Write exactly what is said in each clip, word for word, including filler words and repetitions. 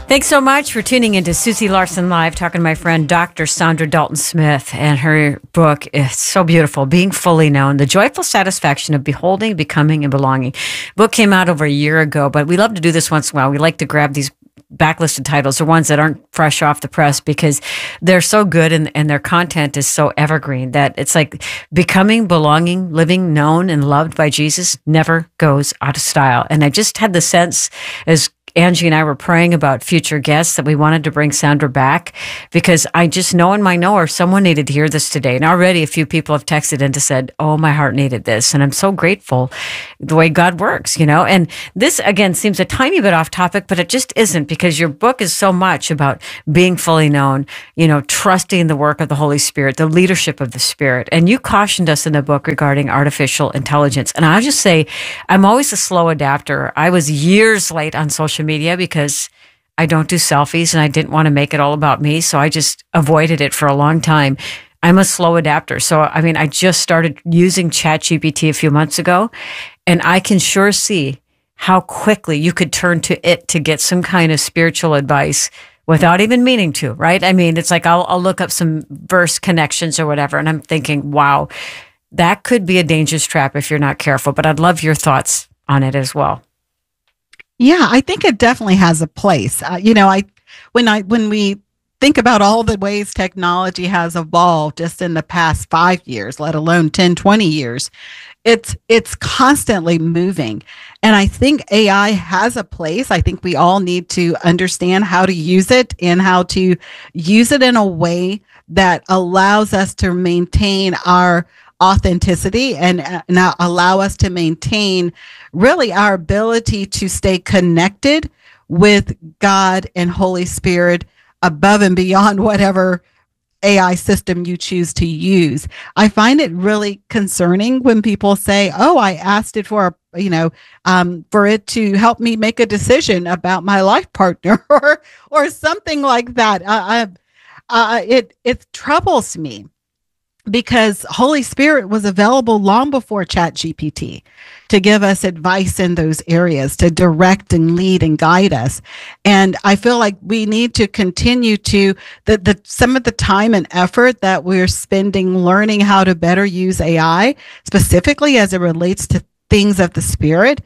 Thanks so much for tuning into Susie Larson Live, talking to my friend Doctor Sandra Dalton Smith, and her book is so beautiful, Being Fully Known, The Joyful Satisfaction of Beholding, Becoming, and Belonging. Book came out over a year ago, but we love to do this once in a while. We like to grab these backlisted titles, the ones that aren't fresh off the press, because they're so good and, and their content is so evergreen that it's like becoming, belonging, living, known, and loved by Jesus never goes out of style. And I just had the sense as Angie and I were praying about future guests that we wanted to bring Sandra back, because I just know in my knower someone needed to hear this today. And already a few people have texted in to said, oh, my heart needed this. And I'm so grateful the way God works, you know. And this, again, seems a tiny bit off topic, but it just isn't, because your book is so much about being fully known, you know, trusting the work of the Holy Spirit, the leadership of the Spirit. And you cautioned us in the book regarding artificial intelligence. And I'll just say, I'm always a slow adapter. I was years late on social media because I don't do selfies and I didn't want to make it all about me. So I just avoided it for a long time. I'm a slow adapter. So, I mean, I just started using ChatGPT a few months ago, and I can sure see how quickly you could turn to it to get some kind of spiritual advice without even meaning to, right? I mean, it's like I'll, I'll look up some verse connections or whatever, and I'm thinking, wow, that could be a dangerous trap if you're not careful. But I'd love your thoughts on it as well. Yeah, I think it definitely has a place. Uh, you know, I when I when we think about all the ways technology has evolved just in the past five years, let alone ten, twenty years, it's it's constantly moving. And I think A I has a place. I think we all need to understand how to use it and how to use it in a way that allows us to maintain our authenticity and uh, now allow us to maintain really our ability to stay connected with God and Holy Spirit above and beyond whatever A I system you choose to use. I find it really concerning when people say, oh, I asked it for, you know, um, for it to help me make a decision about my life partner or, or something like that. Uh, uh, it, it troubles me, because Holy Spirit was available long before ChatGPT to give us advice in those areas, to direct and lead and guide us. And I feel like we need to continue to, the, the some of the time and effort that we're spending learning how to better use A I, specifically as it relates to things of the Spirit,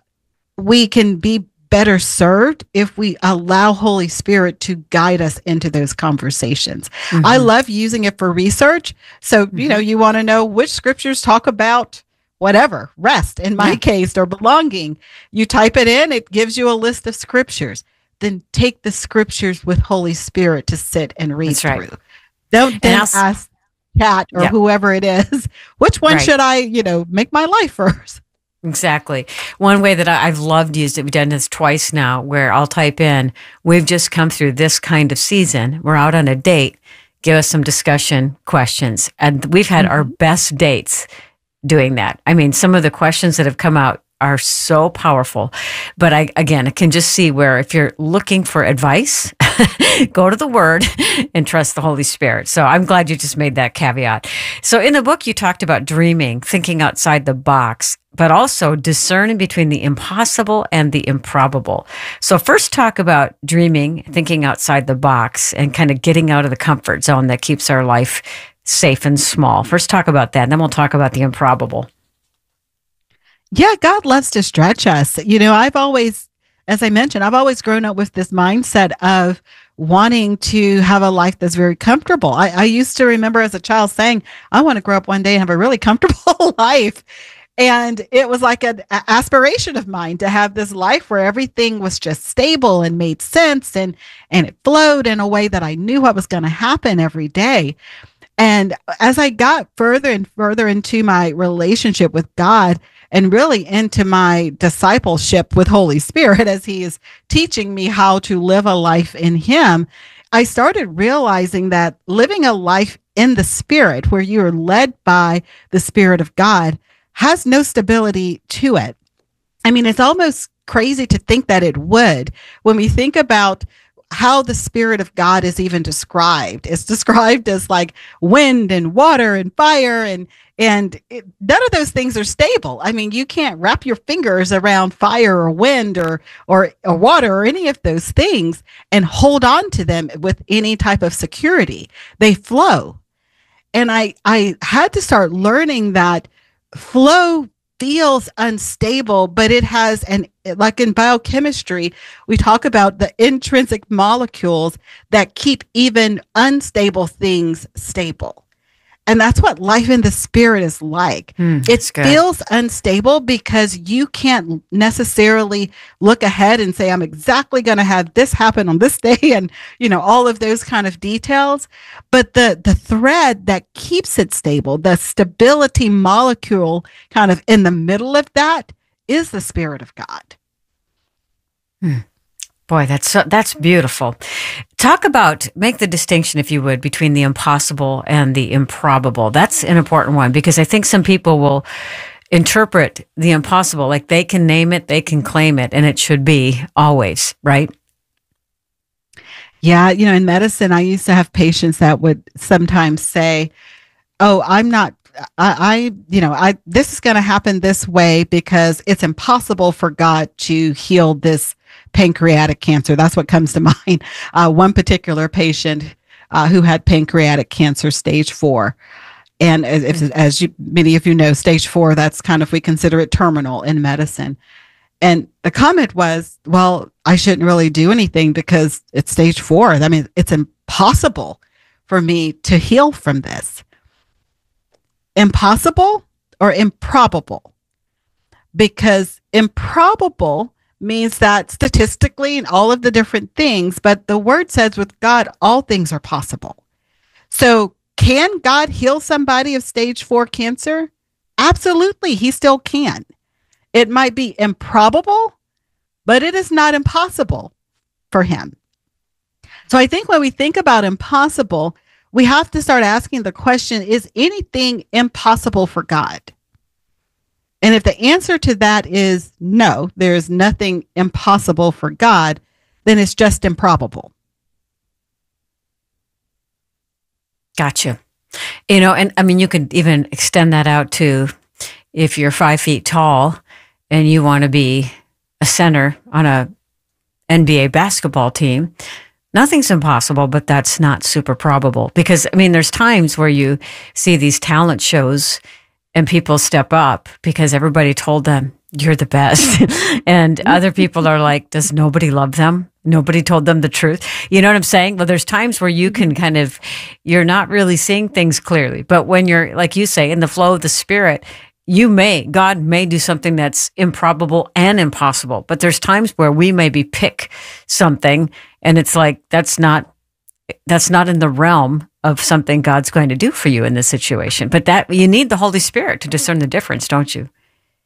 we can be better served if we allow Holy Spirit to guide us into those conversations. Mm-hmm. I love using it for research. So, mm-hmm. you know, you want to know which scriptures talk about whatever, rest in my yeah. case, or belonging. You type it in, it gives you a list of scriptures. Then take the scriptures with Holy Spirit to sit and read That's through. Right. Don't then ask Chat or yeah. whoever it is, which one right. should I, you know, make my life first? Exactly. One way that I, I've loved used it, we've done this twice now, where I'll type in, we've just come through this kind of season. We're out on a date. Give us some discussion questions. And we've had mm-hmm. our best dates doing that. I mean, some of the questions that have come out are so powerful. But I, again, I can just see where if you're looking for advice, go to the Word and trust the Holy Spirit. So I'm glad you just made that caveat. So in the book, you talked about dreaming, thinking outside the box, but also discerning between the impossible and the improbable. So first talk about dreaming, thinking outside the box, and kind of getting out of the comfort zone that keeps our life safe and small. First talk about that, and then we'll talk about the improbable. Yeah, God loves to stretch us. You know, I've always, as I mentioned, I've always grown up with this mindset of wanting to have a life that's very comfortable. I, I used to remember as a child saying, I want to grow up one day and have a really comfortable life. And it was like an aspiration of mine to have this life where everything was just stable and made sense, and, and it flowed in a way that I knew what was going to happen every day. And as I got further and further into my relationship with God, and really into my discipleship with Holy Spirit, as he is teaching me how to live a life in him, I started realizing that living a life in the Spirit, where you are led by the Spirit of God, has no stability to it. I mean, it's almost crazy to think that it would. When we think about how the Spirit of God is even described. It's described as like wind and water and fire, and and it, none of those things are stable. I mean, you can't wrap your fingers around fire or wind or or, or water or any of those things and hold on to them with any type of security. They flow. And I I had to start learning that flow feels unstable, but it has an, like in biochemistry, we talk about the intrinsic molecules that keep even unstable things stable. And that's what life in the Spirit is like. Mm, it feels unstable because you can't necessarily look ahead and say, I'm exactly going to have this happen on this day, and, you know, all of those kind of details. But the, the thread that keeps it stable, the stability molecule kind of in the middle of that, is the Spirit of God. Mm. Boy, that's so, that's beautiful. Talk about, make the distinction, if you would, between the impossible and the improbable. That's an important one, because I think some people will interpret the impossible like they can name it, they can claim it, and it should be always, right? Yeah, you know, in medicine, I used to have patients that would sometimes say, oh, I'm not, I, I you know, I this is going to happen this way because it's impossible for God to heal this pancreatic cancer. That's what comes to mind. Uh, one particular patient uh, who had pancreatic cancer, stage four. And as, if, as you, many of you know, stage four, that's kind of, we consider it terminal in medicine. And the comment was, well, I shouldn't really do anything because it's stage four. I mean, it's impossible for me to heal from this. Impossible or improbable? Because improbable means that statistically and all of the different things, but the word says with God, all things are possible. So can God heal somebody of stage four cancer? Absolutely, he still can. It might be improbable, but it is not impossible for him. So I think when we think about impossible, we have to start asking the question, is anything impossible for God? And if the answer to that is no, there is nothing impossible for God, then it's just improbable. Gotcha. You know, and I mean, you could even extend that out to if you're five feet tall and you want to be a center on a N B A basketball team. Nothing's impossible, but that's not super probable. Because, I mean, there's times where you see these talent shows and people step up because everybody told them, you're the best. And other people are like, does nobody love them? Nobody told them the truth. You know what I'm saying? Well, there's times where you can kind of, you're not really seeing things clearly. But when you're, like you say, in the flow of the Spirit, you may, God may do something that's improbable and impossible. But there's times where we maybe pick something and it's like, that's not, that's not in the realm of something God's going to do for you in this situation. But that you need the Holy Spirit to discern the difference, don't you?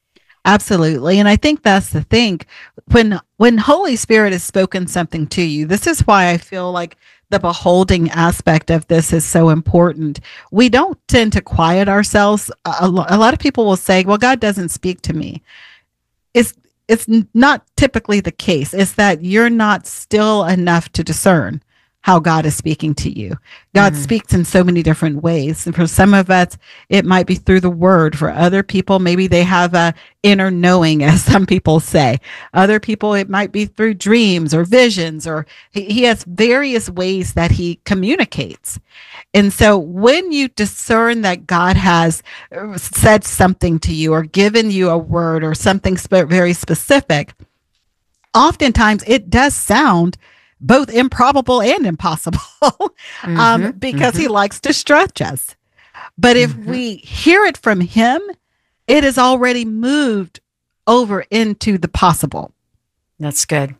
Absolutely. And I think that's the thing. When when Holy Spirit has spoken something to you, this is why I feel like the beholding aspect of this is so important. We don't tend to quiet ourselves. A, lo- a lot of people will say, well, God doesn't speak to me. It's it's not typically the case. It's that you're not still enough to discern how God is speaking to you. God mm-hmm. speaks in so many different ways. And for some of us, it might be through the word. For other people, maybe they have a inner knowing, as some people say. Other people, it might be through dreams or visions, or he, he has various ways that he communicates. And so when you discern that God has said something to you or given you a word or something sp- very specific, oftentimes it does sound both improbable and impossible mm-hmm, um, because mm-hmm. he likes to stretch us. But if mm-hmm. we hear it from him, it is already moved over into the possible. That's good.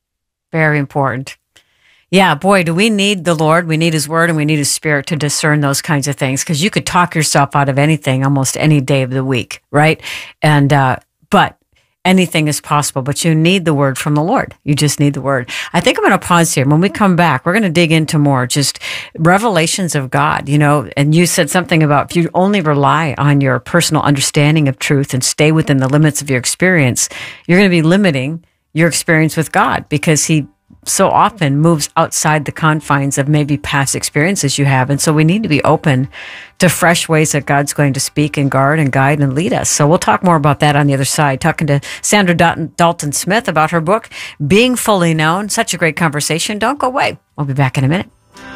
Very important. Yeah, boy, do we need the Lord. We need his word and we need his Spirit to discern those kinds of things, because you could talk yourself out of anything almost any day of the week, right? And, uh, but anything is possible, but you need the word from the Lord. You just need the word. I think I'm going to pause here. When we come back, we're going to dig into more just revelations of God, you know, and you said something about if you only rely on your personal understanding of truth and stay within the limits of your experience, you're going to be limiting your experience with God, because he so often moves outside the confines of maybe past experiences you have. And so we need to be open to fresh ways that God's going to speak and guard and guide and lead us. So we'll talk more about that on the other side, talking to Sandra Dalton Smith about her book, Being Fully Known. Such a great conversation. Don't go away. We'll be back in a minute.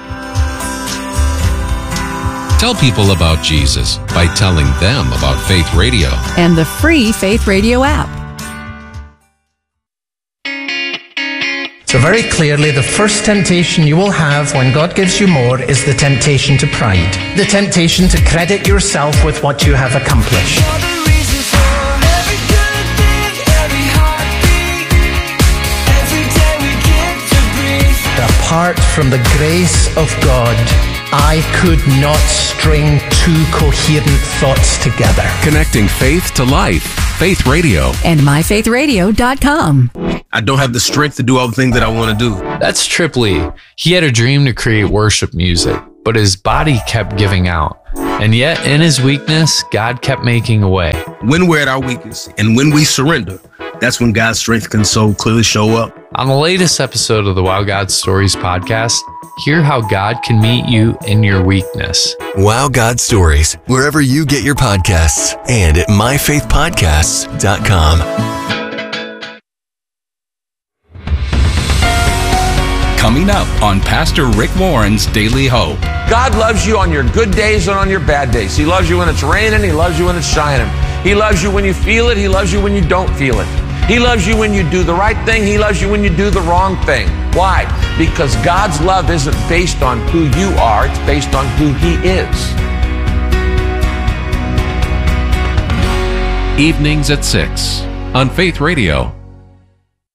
Tell people about Jesus by telling them about Faith Radio and the free Faith Radio app. So very clearly, the first temptation you will have when God gives you more is the temptation to pride. The temptation to credit yourself with what you have accomplished. Apart from the grace of God, I could not string two coherent thoughts together. Connecting faith to life. Faith Radio. And my faith radio dot com. I don't have the strength to do all the things that I want to do. That's Trip Lee. He had a dream to create worship music, but his body kept giving out. And yet, in his weakness, God kept making a way. When we're at our weakest and when we surrender, that's when God's strength can so clearly show up. On the latest episode of the Wow God Stories podcast, hear how God can meet you in your weakness. Wow God Stories, wherever you get your podcasts and at my faith podcasts dot com. Coming up on Pastor Rick Warren's Daily Hope. God loves you on your good days and on your bad days. He loves you when it's raining. He loves you when it's shining. He loves you when you feel it. He loves you when you don't feel it. He loves you when you do the right thing. He loves you when you do the wrong thing. Why? Because God's love isn't based on who you are. It's based on who He is. Evenings at six on Faith Radio.